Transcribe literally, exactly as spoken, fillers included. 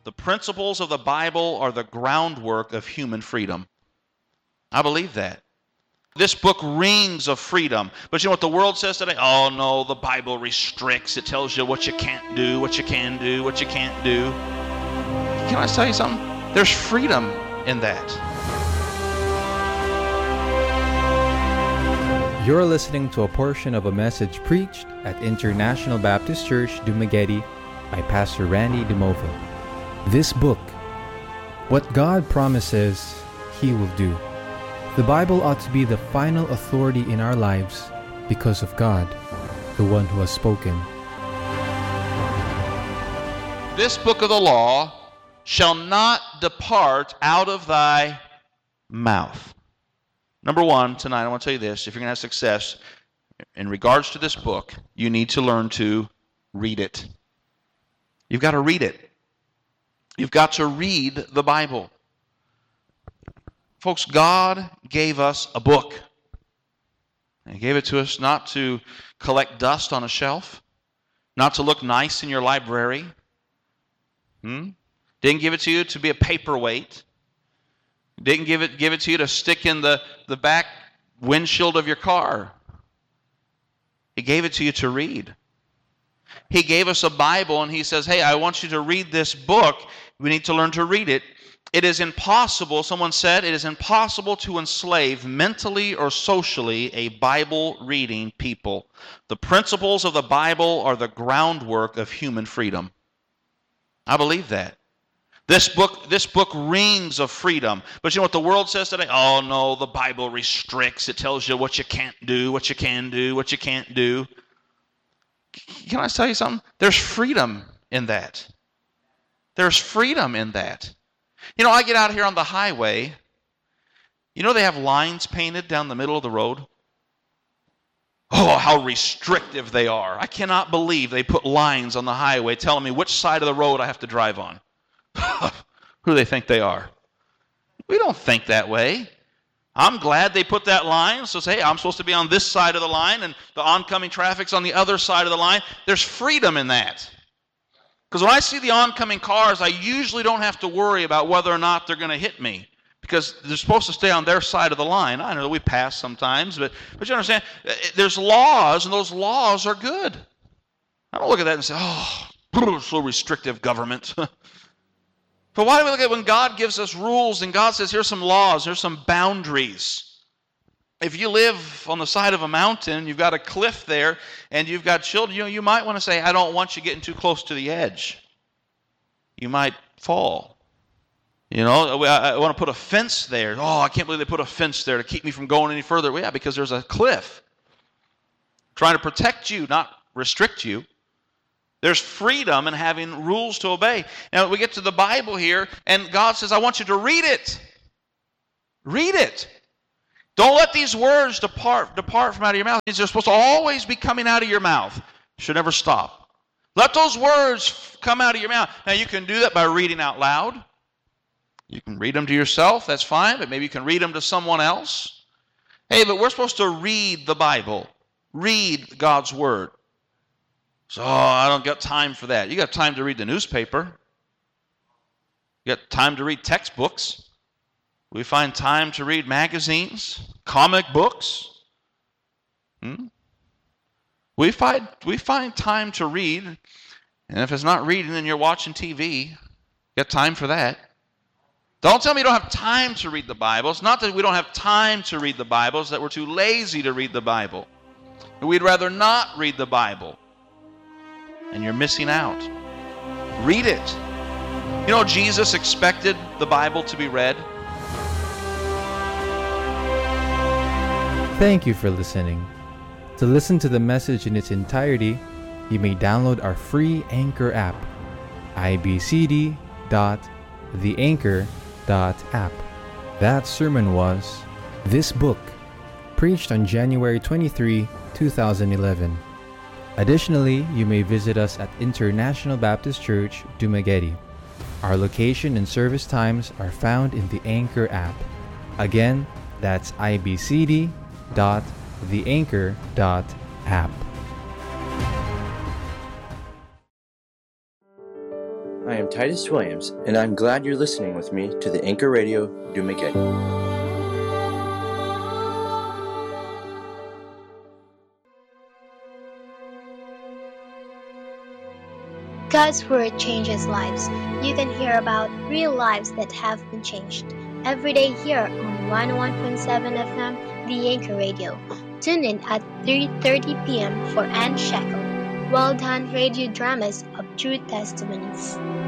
The principles of the Bible are the groundwork of human freedom. I believe that. This book rings of freedom. But you know what the world says today? Oh no, the Bible restricts. It tells you what you can't do, what you can do, what you can't do. Can I tell you something? There's freedom in that. You're listening to a portion of a message preached at International Baptist Church, Dumaguete by Pastor Randy DeMova. This book, what God promises He will do. The Bible ought to be the final authority in our lives because of God, the one who has spoken. This book of the law shall not depart out of thy mouth. Number one, tonight I want to tell you this. If you're going to have success in regards to this book, you need to learn to read it. You've got to read it. You've got to read the Bible. Folks, God gave us a book. He gave it to us not to collect dust on a shelf, not to look nice in your library. Hmm? Didn't give it to you to be a paperweight. Didn't give it give it to you to stick in the, the back windshield of your car. He gave it to you to read. He gave us a Bible and He says, hey, I want you to read this book. We need to learn to read it. It is impossible, someone said, it is impossible to enslave mentally or socially a Bible-reading people. The principles of the Bible are the groundwork of human freedom. I believe that. This book, this book rings of freedom. But you know what the world says today? Oh no, the Bible restricts. It tells you what you can't do, what you can do, what you can't do. Can I tell you something? There's freedom in that. There's freedom in that. You know, I get out here on the highway. You know they have lines painted down the middle of the road? Oh, how restrictive they are. I cannot believe they put lines on the highway telling me which side of the road I have to drive on. Who do they think they are? We don't think that way. I'm glad they put that line. So say, hey, I'm supposed to be on this side of the line and the oncoming traffic's on the other side of the line. There's freedom in that. Because when I see the oncoming cars, I usually don't have to worry about whether or not they're going to hit me. Because they're supposed to stay on their side of the line. I know we pass sometimes, but, but you understand, there's laws, and those laws are good. I don't look at that and say, oh, so restrictive government. But why do we look at when God gives us rules and God says, here's some laws, here's some boundaries. If you live on the side of a mountain, you've got a cliff there, and you've got children, you know, you might want to say, I don't want you getting too close to the edge. You might fall. You know, I, I want to put a fence there. Oh, I can't believe they put a fence there to keep me from going any further. Well, yeah, because there's a cliff. Trying to protect you, not restrict you. There's freedom in having rules to obey. Now, we get to the Bible here, and God says, I want you to read it. Read it. Don't let these words depart depart from out of your mouth. They're supposed to always be coming out of your mouth. Should never stop. Let those words come out of your mouth. Now, you can do that by reading out loud. You can read them to yourself. That's fine. But maybe you can read them to someone else. Hey, but we're supposed to read the Bible. Read God's Word. So, oh, I don't got time for that. You got time to read the newspaper. You got time to read textbooks. We find time to read magazines, comic books. Hmm? We find we find time to read, and if it's not reading, then you're watching T V. You got time for that. Don't tell me you don't have time to read the Bible. It's not that we don't have time to read the Bible, it's that we're too lazy to read the Bible. We'd rather not read the Bible. And you're missing out. Read it. You know, Jesus expected the Bible to be read. Thank you for listening. To listen to the message in its entirety, you may download our free Anchor app, i b c d dot the anchor dot app. That sermon was This Book, preached on January twenty-third, two thousand eleven. Additionally, you may visit us at International Baptist Church, Dumaguete. Our location and service times are found in the Anchor app. Again, that's i b c d dot the anchor dot app. I am Titus Williams, and I'm glad you're listening with me to the Anchor Radio Dumaguete. God's Word changes lives. You can hear about real lives that have been changed every day here on one oh one point seven F M, The Anchor Radio. Tune in at three thirty p.m. for Anne Shekel. Well done radio dramas of true testimonies.